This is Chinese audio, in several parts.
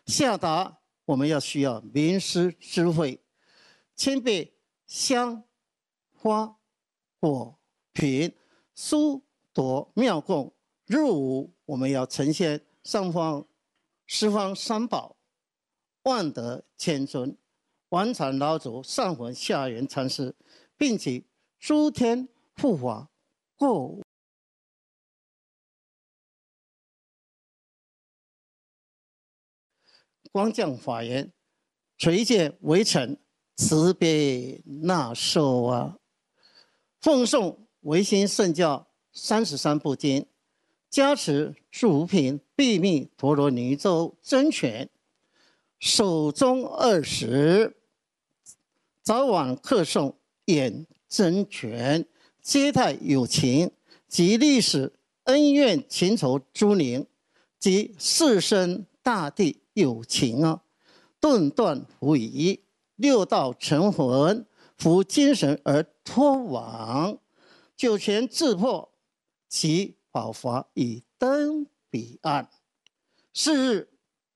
下达我们要需要名师智慧，谦卑香花果品蔬朵妙供。入午我们要呈现十方三宝，万德千尊，完成老祖上魂下元禅师，并且诸天护法过光降法言，垂戒为臣，慈悲纳受啊！奉诵唯心圣教33部经，加持诸品秘密陀罗尼咒真诠，手中20，早晚课诵演真诠，接待有情及历史恩怨情仇诸灵，及世生大地有情啊，顿断无疑，6道成魂，服精神而脱往，9泉自破，其宝法已登彼岸。是日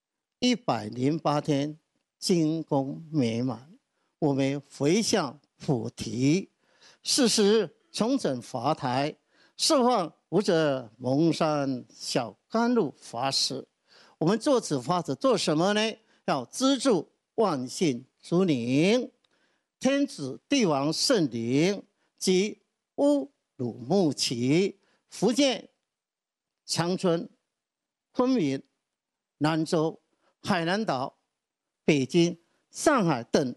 108天，精功美满，我们回向菩提。是时重整法台，释放无者蒙山小甘露法师。我们做此法子做什么呢？要资助万姓诸灵、天子帝王圣灵及乌鲁木齐、福建、长春、昆明、兰州、海南岛、北京、上海等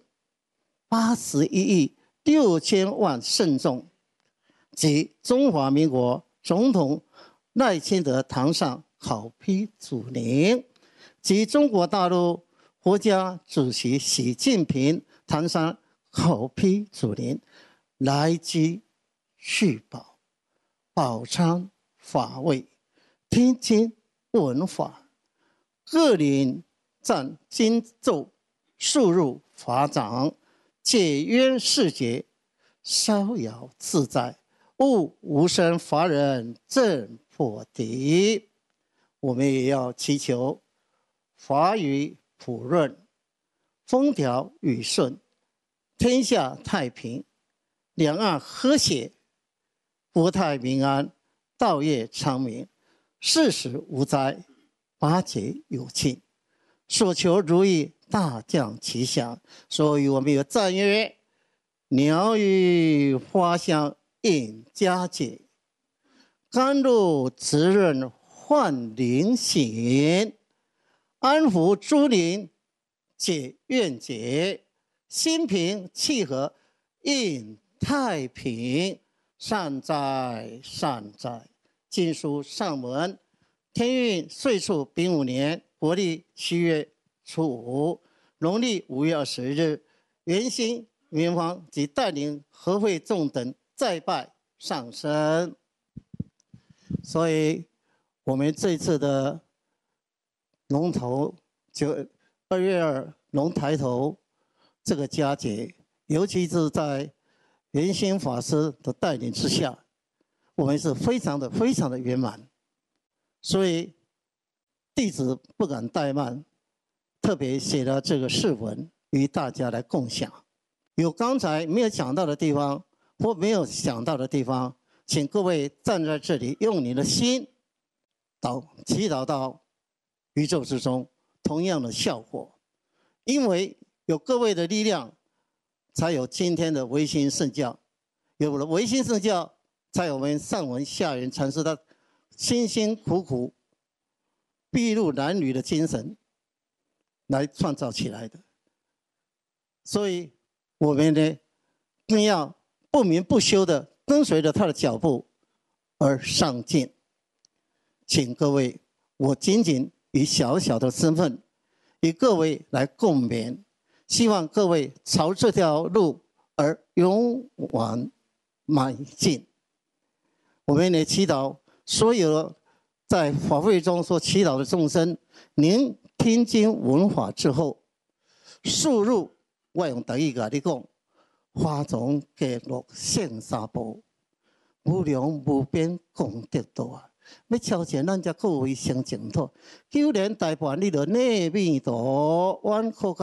81亿6千万圣众，及中华民国总统赖清德堂上考批祖灵，及中国大陆国家主席习近平堂上考批祖灵，来居续宝，宝昌法位，听经闻法，各灵赞经咒，速入法掌，解冤释结，逍遥自在，悟无生法忍正破敌。我们也要祈求法语普润，风调雨顺，天下太平，两岸和谐，国泰民安，道业昌明，世时无灾，八节有庆，所求如意，大降吉祥。所以我们有赞曰：鸟语花香应佳节，甘露滋润焕灵醒，安抚诸灵解怨结，心平气和应太平。善哉善哉！经书上文，天运岁处丙午年，国历7月初5，农历5月20日，元兴、元皇及带领和会众等再拜上升。所以我们这次的龙头2月2龙抬头这个佳节，尤其是在元兴法师的带领之下，我们是非常的圆满。所以弟子不敢怠慢，特别写了这个释文与大家来共享。有刚才没有讲到的地方或没有想到的地方，请各位站在这里，用你的心祈祷到宇宙之中，同样的效果。因为有各位的力量，才有今天的唯心圣教，有了唯心圣教，才有我们上文下元禅师他辛辛苦苦筚路蓝缕的精神来创造起来的。所以我们呢，更要不眠不休的跟随着他的脚步而上进。请各位，我仅仅以小小的身份与各位来共勉，希望各位朝这条路而勇往迈进。我们也祈祷所有在法会中所祈祷的众生，您听经闻法之后，速入我用台语跟你讲，花种结落现三宝，无量无边功德多啊！ 要超前，咱才有卫生净土。九年大盘，你着内面图弯扩